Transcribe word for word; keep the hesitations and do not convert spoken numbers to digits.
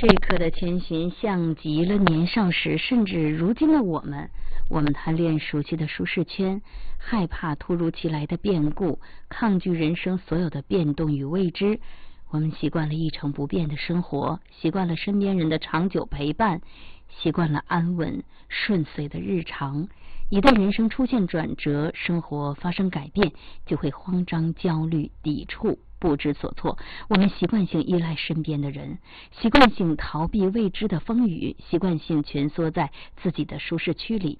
这一刻的千寻像极了年少时，甚至如今的我们。我们贪恋熟悉的舒适圈，害怕突如其来的变故，抗拒人生所有的变动与未知。我们习惯了一成不变的生活，习惯了身边人的长久陪伴，习惯了安稳顺遂的日常。一旦人生出现转折，生活发生改变，就会慌张、焦虑、抵触、不知所措。我们习惯性依赖身边的人，习惯性逃避未知的风雨，习惯性蜷缩在自己的舒适区里。